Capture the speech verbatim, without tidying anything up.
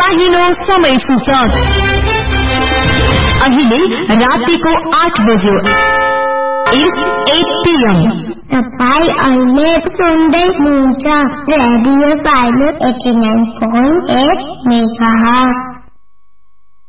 माहिलो समय सूचक अहिले रातिको आठ बज्यो। eight p m तपाईँ अहिले सुन्दै हुनुहुन्छ radio silo eighty-nine point eight megahertz.